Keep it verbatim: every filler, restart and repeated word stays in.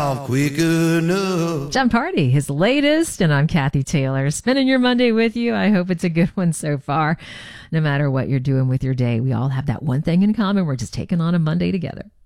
quick enough. John Party, his latest, and I'm Kathy Taylor, spending your Monday with you. I hope it's a good one so far. No matter what you're doing with your day, we all have that one thing in common. We're just taking on a Monday together.